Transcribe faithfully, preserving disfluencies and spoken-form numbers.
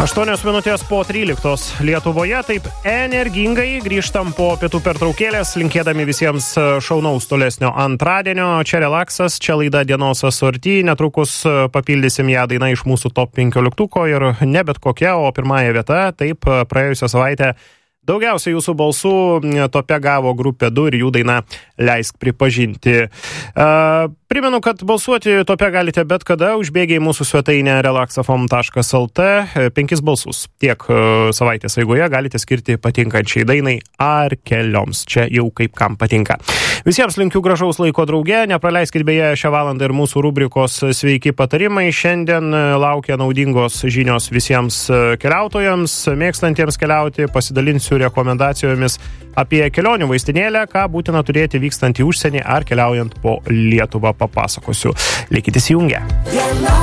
aštuonios minutės po tryliktos Lietuvoje, taip energingai grįžtam po pietų pertraukėlės, linkėdami visiems šaunaus tolesnio antradienio. Čia relaksas, čia laida dienos asorti, netrukus papildysim ją dainą iš mūsų top penkioliktuko ir ne bet kokia, o pirmąją vietą, taip praėjusią savaitę daugiausiai jūsų balsų tope gavo grupė du ir jų daina Leisk pripažinti. Uh, primenu, kad balsuoti tope galite bet kada, užbėgę į mūsų svetainę relaxafm taškas lt. Penkis balsus tiek uh, savaitės eigoje galite skirti patinkančiai dainai ar kelioms. Čia jau kaip kam patinka. Visiems linkiu gražaus laiko drauge. Nepraleiskit beje šią valandą ir mūsų rubrikos Sveiki patarimai. Šiandien laukia naudingos žinios visiems keliautojams, mėgstantiems keliauti. Pasidalinsiu rekomendacijomis apie kelionių vaistinėlę, ką būtina turėti vykstant į užsienį ar keliaujant po Lietuvą, papasakosiu. Likite įsijungę.